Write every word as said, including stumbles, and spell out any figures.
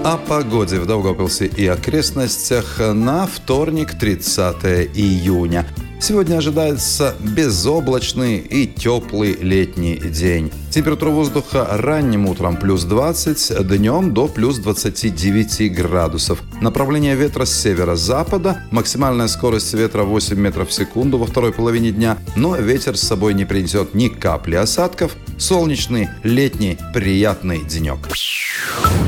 О погоде в Даугавпилсе и окрестностях на вторник, тридцатое июня. Сегодня ожидается безоблачный и теплый летний день. Температура воздуха ранним утром плюс двадцать, днем до плюс двадцати девяти градусов. Направление ветра с северо-запада, максимальная скорость ветра восемь метров в секунду во второй половине дня, но ветер с собой не принесет ни капли осадков. Солнечный, летний, приятный денек.